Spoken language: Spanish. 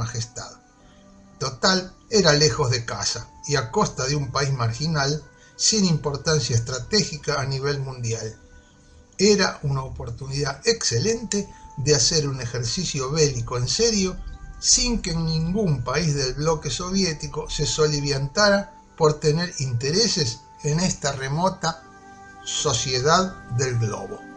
majestad. Total, era lejos de casa y a costa de un país marginal, sin importancia estratégica a nivel mundial. Era una oportunidad excelente de hacer un ejercicio bélico en serio, sin que ningún país del bloque soviético se soliviantara por tener intereses en esta remota sociedad del globo.